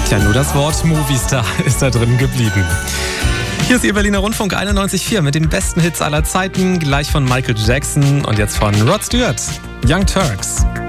Tja, nur das Wort Movistar ist da drin geblieben. Hier ist Ihr Berliner Rundfunk 91,4 mit den besten Hits aller Zeiten, gleich von Michael Jackson und jetzt von Rod Stewart, Young Turks.